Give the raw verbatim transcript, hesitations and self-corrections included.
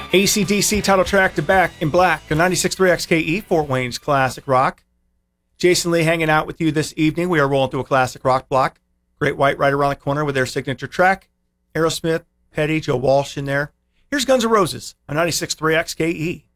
A C D C title track to Back in Black on ninety-six point three X K E, Fort Wayne's Classic Rock. Jason Lee hanging out with you this evening. We are rolling through a classic rock block. Great White right around the corner with their signature track. Aerosmith, Petty, Joe Walsh in there. Here's Guns N' Roses on ninety-six point three X K E.